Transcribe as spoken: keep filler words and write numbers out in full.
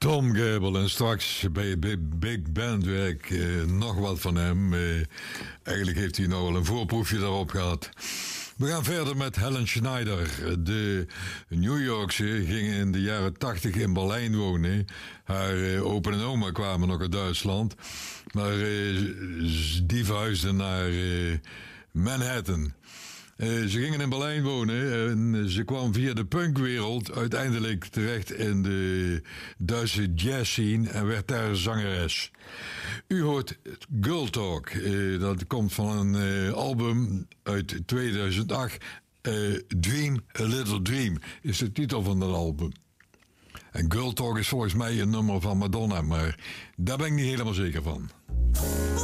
Tom Gable en straks bij Big, Big Band werk eh, nog wat van hem. Eh, eigenlijk heeft hij nou wel een voorproefje daarop gehad. We gaan verder met Helen Schneider. De New Yorkse ging in de jaren tachtig in Berlijn wonen. Haar uh, opa en oma kwamen nog uit Duitsland. Maar uh, die verhuisden naar uh, Manhattan. Uh, ze gingen in Berlijn wonen en ze kwam via de punkwereld uiteindelijk terecht in de Duitse jazzscene en werd daar zangeres. U hoort Girl Talk, uh, dat komt van een uh, album uit tweeduizend acht. Uh, Dream a Little Dream is de titel van dat album. En Girl Talk is volgens mij een nummer van Madonna, maar daar ben ik niet helemaal zeker van.